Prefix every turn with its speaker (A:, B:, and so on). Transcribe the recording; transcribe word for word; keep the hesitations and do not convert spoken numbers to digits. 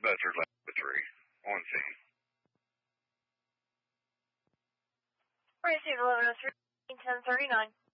A: Bedford Lab three, on scene.
B: Receive eleven oh three, ten thirty-nine.